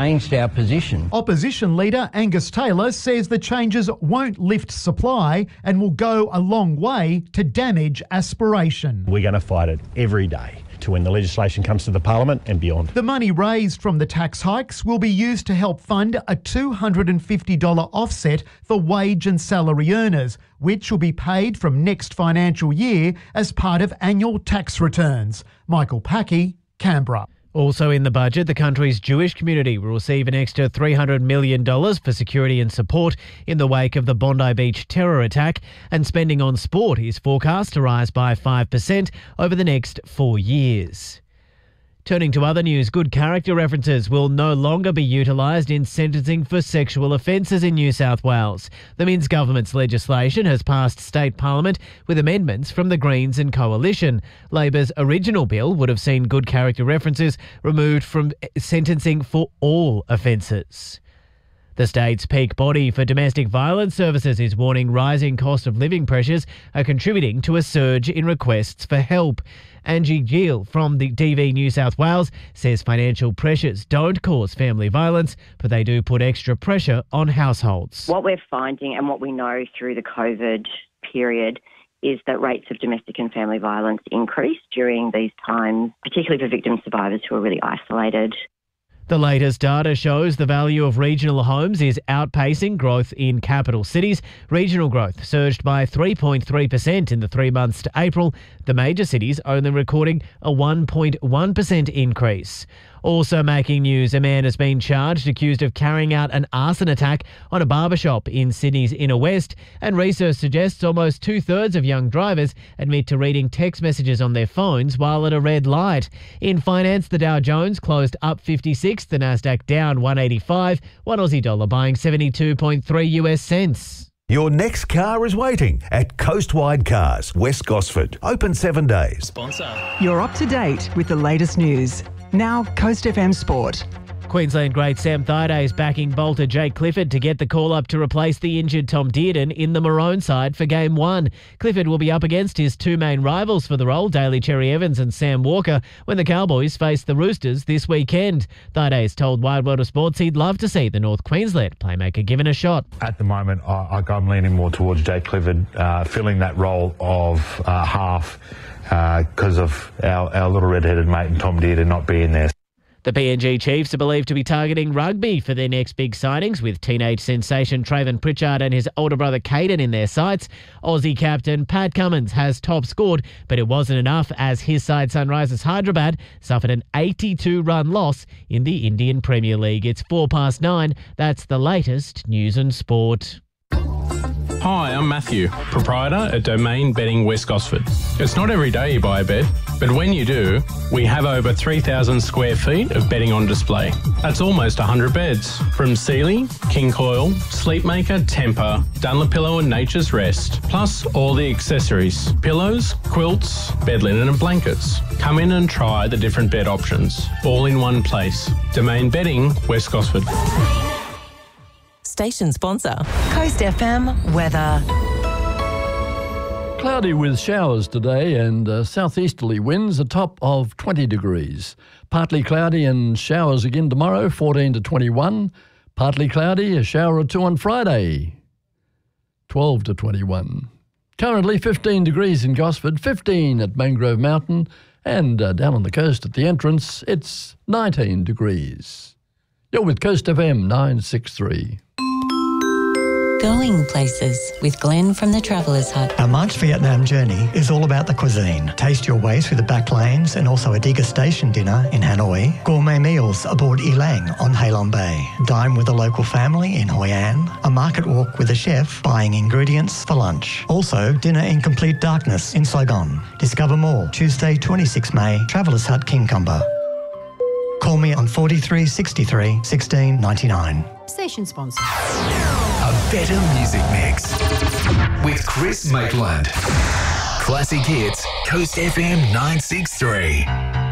changed our position. Opposition leader Angus Taylor says the changes won't lift supply and will go a long way to damage aspiration. We're going to fight it every day to when the legislation comes to the Parliament and beyond. The money raised from the tax hikes will be used to help fund a $250 offset for wage and salary earners, which will be paid from next financial year as part of annual tax returns. Michael Packey, Canberra. Also in the budget, the country's Jewish community will receive an extra $300 million for security and support in the wake of the Bondi Beach terror attack, and spending on sport is forecast to rise by 5% over the next 4 years. Turning to other news, good character references will no longer be utilised in sentencing for sexual offences in New South Wales. The Minns government's legislation has passed state parliament with amendments from the Greens and Coalition. Labor's original bill would have seen good character references removed from sentencing for all offences. The state's peak body for domestic violence services is warning rising cost of living pressures are contributing to a surge in requests for help. Angie Gill from the DV New South Wales says financial pressures don't cause family violence, but they do put extra pressure on households. What we're finding and what we know through the COVID period is that rates of domestic and family violence increase during these times, particularly for victim survivors who are really isolated. The latest data shows the value of regional homes is outpacing growth in capital cities. Regional growth surged by 3.3% in the 3 months to April, the major cities only recording a 1.1% increase. Also making news, a man has been charged accused of carrying out an arson attack on a barbershop in Sydney's inner west, and research suggests almost 2/3 of young drivers admit to reading text messages on their phones while at a red light. In finance, the Dow Jones closed up 56, the Nasdaq down 185, one Aussie dollar buying 72.3 US cents. Your next car is waiting at Coastwide Cars, West Gosford. Open 7 days. Sponsor. You're up to date with the latest news. Now, Coast FM Sport. Queensland great Sam Thaiday is backing bolter Jake Clifford to get the call-up to replace the injured Tom Dearden in the Maroon side for Game 1. Clifford will be up against his two main rivals for the role, Daly Cherry Evans and Sam Walker, when the Cowboys face the Roosters this weekend. Thaiday's told Wide World of Sports he'd love to see the North Queensland playmaker given a shot. At the moment, I'm leaning more towards Jake Clifford filling that role of half because of our little red-headed mate and Tom Dearden not being there. The PNG Chiefs are believed to be targeting rugby for their next big signings, with teenage sensation Trayvon Pritchard and his older brother Caden in their sights. Aussie captain Pat Cummins has top scored, but it wasn't enough as his side Sunrisers Hyderabad suffered an 82-run loss in the Indian Premier League. It's 9:04. That's the latest news and sport. Hi, I'm Matthew, proprietor at Domain Bedding West Gosford. It's not every day you buy a bed, but when you do, we have over 3,000 square feet of bedding on display. That's almost 100 beds, from Sealy, King Coil, Sleepmaker, Tempur, Dunlopillow and Nature's Rest, plus all the accessories, pillows, quilts, bed linen and blankets. Come in and try the different bed options, all in one place. Domain Bedding West Gosford. Station sponsor, Coast FM weather. Cloudy with showers today and southeasterly winds, a top of 20 degrees. Partly cloudy and showers again tomorrow, 14 to 21. Partly cloudy, a shower or two on Friday, 12 to 21. Currently 15 degrees in Gosford, 15 at Mangrove Mountain, and down on the coast at the entrance, it's 19 degrees. You're with Coast FM 963. Going places with Glenn from the Traveller's Hut. Our March Vietnam journey is all about the cuisine. Taste your way through the back lanes and also a Digger Station dinner in Hanoi. Gourmet meals aboard Elang on Halong Bay. Dine with a local family in Hoi An. A market walk with a chef buying ingredients for lunch. Also, dinner in complete darkness in Saigon. Discover more Tuesday, 26 May, Traveller's Hut, Kincumber. Call me on 43 63 16 99. Station sponsor. A better music mix with Chris Maitland. Classic hits, Coast FM 963.